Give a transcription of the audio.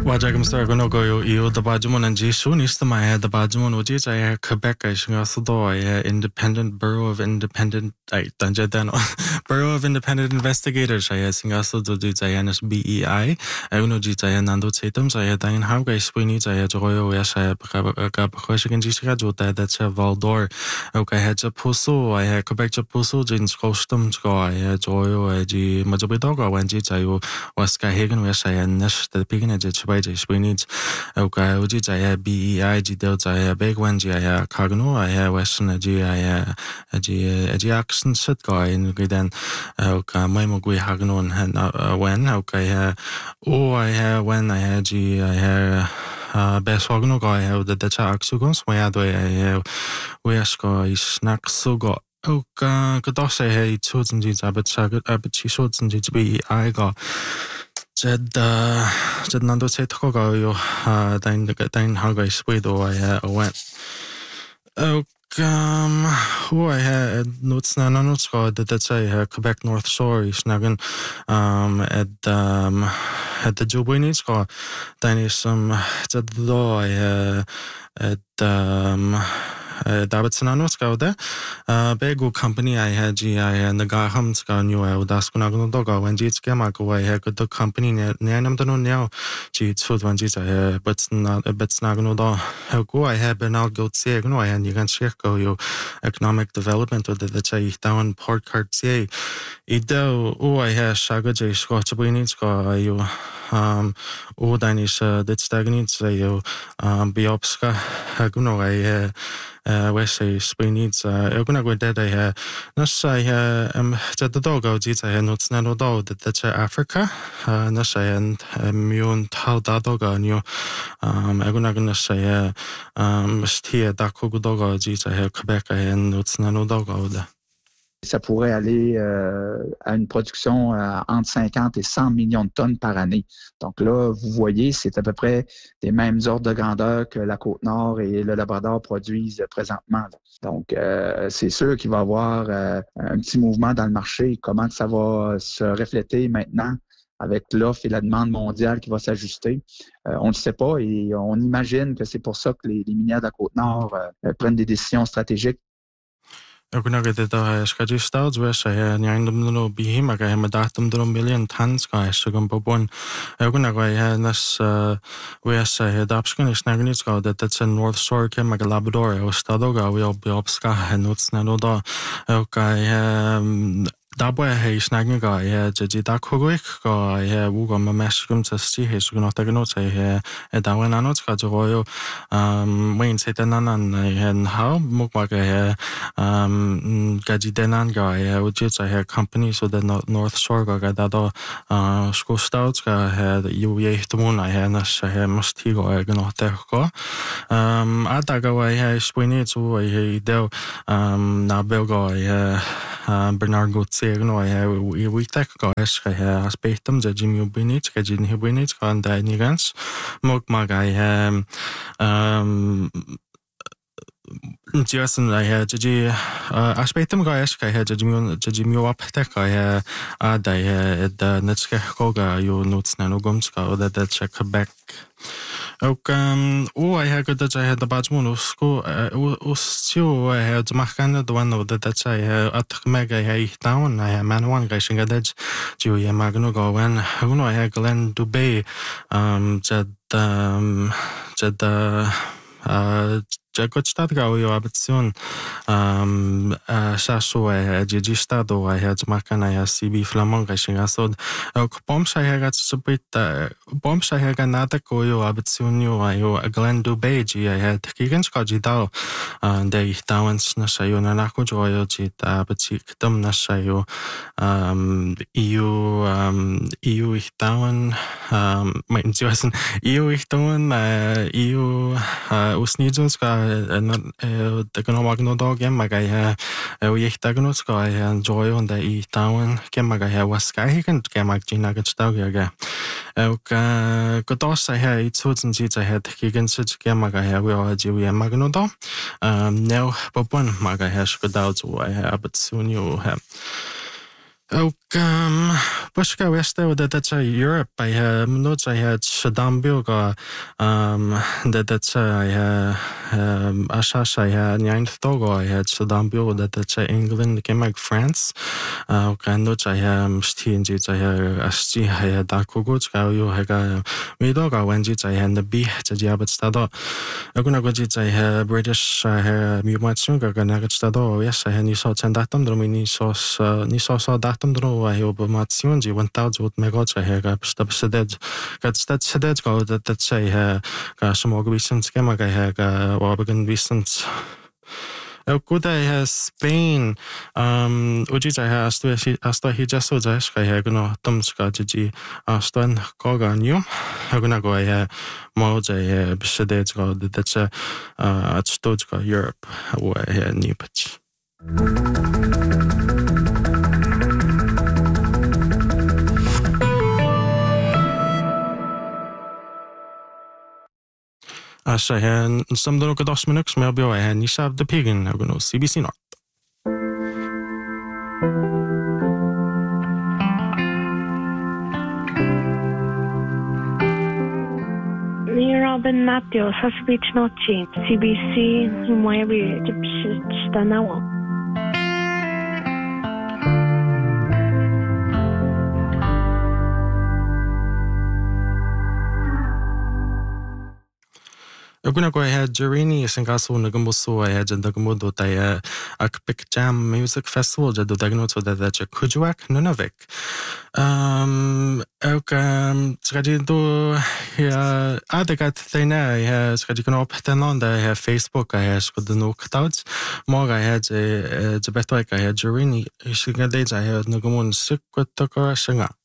Wajagam Stargonogo, you the Bajamon and Jisun is the Maya, the Bajamon Ujis, I Quebec, I Shingasado, independent Bureau of Independent, Tanjadano, Bureau of Independent Investigators, I Singaso do Zayanas BEI, I know Jitayan Nando Tatums, I had Diane Hauga, Sweeney, I had Royo, yes, I have Hoshigan Jishka, that's a Valdor, okay, had a Pusu, I had Quebec Pusu, Jins Costum, I had Joyo, I G Majabidoga, when Jitayo was Kahagan, where I had Nish, the Piganage. Sweeney's okay, Uji, I have BEI, Delta, I have Big One, I have Cagno, I have Western, I have a accent set guy, and then okay, my Mugui Hagno and when, okay, I have when I had G, I have Best Hagno guy, I have the Axugons, my other, I have Weasko is Naxugo. Okay, could also have chosen these, but she showed some BEI got. Jed Nando Setoko, you Dine Haga Swedo, I went. Who I had notes Nanotsko that that's a Quebec North Shore is Nagan at the Jubuinitsko. Then is some Jadlo I at Davidson Anotska, Bego company I had GI and the Gahamska new Daskunagodoga when Jits Gamako I had the company Nanam don't know Jits food one Jits but not a bit snagnoda. How go I had been out go say no and you can check you economic development or the Chay down port card say Ido I had Shaga J Scotch Winitska you Danish that stagnates you Biopska Haguno I West Spain needs I'm gonna go dead I Nas I the dog out I had not snano dog that's Africa Nas I and Mune Tau Dadoga new I'm gonna say Stia Dakogo dog I have Quebec and not snano dog out. Ça pourrait aller à une production entre 50 et 100 millions de tonnes par année. Donc là, vous voyez, c'est à peu près les mêmes ordres de grandeur que la Côte-Nord et le Labrador produisent présentement. Donc, c'est sûr qu'il va y avoir un petit mouvement dans le marché. Comment ça va se refléter maintenant avec l'offre et la demande mondiale qui va s'ajuster? On ne le sait pas et on imagine que c'est pour ça que les minières de la Côte-Nord prennent des décisions stratégiques. I'm going to get the schedule styles where I had 9 little behem. I have a datum 1,000,000 tons. I should go one. I'm going to go ahead this where I had option is Nagnitz go that's in North Shore, like a Labrador. I was Stadoga, we'll be upsca and notes Nanoda. Okay, Dabwe hay snagging guy, Jiji Dakowick, guy, Wugam, a mashroom to see his Gunotaganote, a Dawan Anotka, Joyo, Wayne Satanan, and how Mukwaga, Gaji Denan guy, which is a company, so the North Shore guy, that school stouts had UA to moon, I had a must he go, I cannot go. Adaga, I had Sweeney to a del, Nabelgo, Bernard Gauthier, I have we take guys, I have Spatum, the Jimmy Ubinich, Gajin Hubinich, and the Nigans, Mokmag, I have Jason, I had Gigi, Aspetum guys, I had Jimmy Uptek, I had the Netska Koga, you notes Nanogumska, or that's a Quebec. Okay, I had that I had the Bajmoon school, I had Macan, the one that I had at Mega down, I had man one guy, Shingadej, Julia Magnugo, when I had Glenn Dubay, Jagotstadga, we are but soon. Shasu, I had Gistado, I had Macan, I had CB Flamong, I shing I thought, Bombs I had a bit, Bombs I had another go, you are but soon you, I Glen Dubeji, I had Kigans Kajidao, and they down Snasayo, Nanako Joyo, but she dumb Nasayo, EU down, my Johnson, EU down, EU Usnijunska. The Gonogno dog, Yamagaya, Yechtagonoska, and Joy on the E town, Gamagaya was Sky, and Gamag Ginagastagaga. Godos, I had 8 suits and seats I had Higgins, Gamagaya, we are Julia Magnodo. Now, Popon Magahash Godouts, I have, but soon you have. Och Bushka West that's Europe I not I had Shadambioga that's I Ashash I had Ninth Togo I had Shadambio that's England came like France not I am Stingy I Asti I had Dakuguts you had Midoga Wenjits I had the B to Jabat Stado Agunagojits I had British I had Mumatsunga Ganagastado yes I had Niso Tendatum Niso datum dro I obamazione 1000 megacha hega stabseded gat stabseded go that say ga smog visent skema ga hega wabagan visent good I has Spain uji I has to he just so just I have no tumska ji aston koga new haguna go I moja beseded go that's at Stochka Europe where I new pitch Asha hen some do dos minutes may be I hen Nisha the Pigin I'm going to CBC North. Robin Matthews has reached Nochi, CBC, Moebi, Stanawa. I'm going to go ahead, Jerini, Singasu, Nagamusu, I had Jandagamudo, Akpik Jam Music Festival, Jadodagnoto, that's a Kujuak, Nunavik. Skadido, Adagat Thena, I have Skadikan up Tenon, I have Facebook, I have Skadano Clouds, more I had Jabetoik, I had Jerini, Shigadage, I had Nagamun Sikutaka Shanga.